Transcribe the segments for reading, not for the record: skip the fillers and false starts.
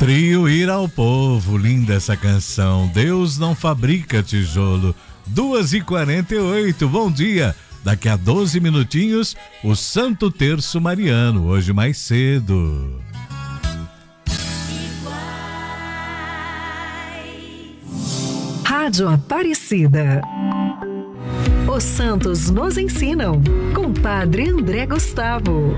Trio Ir ao Povo, linda essa canção. Deus não fabrica tijolo. 2h48, bom dia. Daqui a 12 minutinhos, o Santo Terço Mariano, hoje mais cedo. Rádio Aparecida. Os santos nos ensinam, com Padre André Gustavo.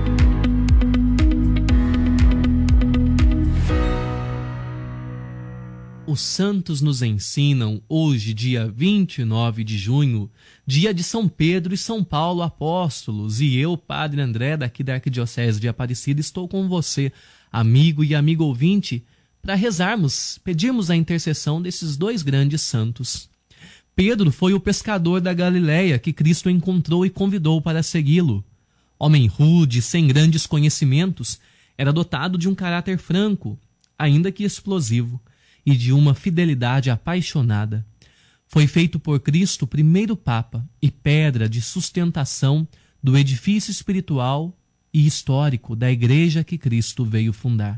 Os santos nos ensinam hoje, dia 29 de junho, dia de São Pedro e São Paulo apóstolos. E eu, Padre André, daqui da Arquidiocese de Aparecida, estou com você, amigo e amigo ouvinte, para rezarmos, pedirmos a intercessão desses dois grandes santos. Pedro foi o pescador da Galileia que Cristo encontrou e convidou para segui-lo. Homem rude, sem grandes conhecimentos, era dotado de um caráter franco, ainda que explosivo, e de uma fidelidade apaixonada. Foi feito por Cristo o primeiro Papa e pedra de sustentação do edifício espiritual e histórico da Igreja que Cristo veio fundar.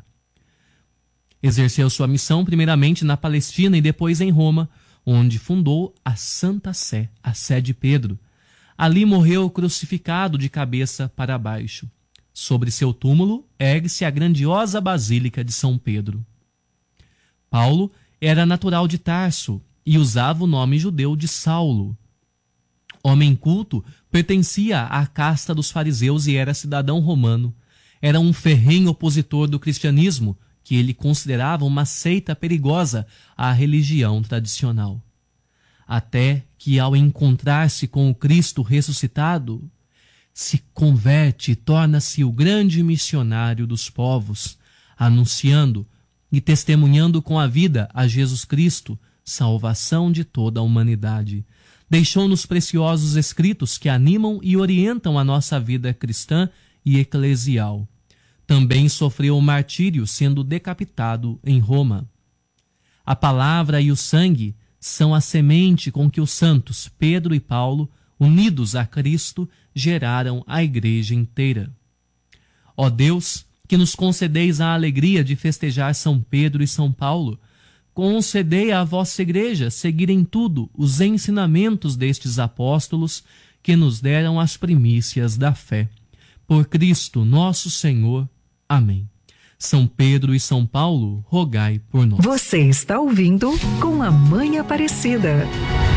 Exerceu sua missão primeiramente na Palestina e depois em Roma, onde fundou a Santa Sé, a Sé de Pedro. Ali morreu crucificado de cabeça para baixo. Sobre seu túmulo ergue-se a grandiosa Basílica de São Pedro. Paulo era natural de Tarso e usava o nome judeu de Saulo. Homem culto, pertencia à casta dos fariseus e era cidadão romano. Era um ferrenho opositor do cristianismo, que ele considerava uma seita perigosa à religião tradicional. Até que, ao encontrar-se com o Cristo ressuscitado, se converte e torna-se o grande missionário dos povos, anunciando e testemunhando com a vida a Jesus Cristo, salvação de toda a humanidade. Deixou-nos preciosos escritos que animam e orientam a nossa vida cristã e eclesial. Também sofreu o martírio, sendo decapitado em Roma. A palavra e o sangue são a semente com que os santos Pedro e Paulo, unidos a Cristo, geraram a Igreja inteira. Ó Deus, que nos concedeis a alegria de festejar São Pedro e São Paulo, concedei à vossa Igreja seguir em tudo os ensinamentos destes apóstolos que nos deram as primícias da fé. Por Cristo nosso Senhor. Amém. São Pedro e São Paulo, rogai por nós. Você está ouvindo Com a Mãe Aparecida.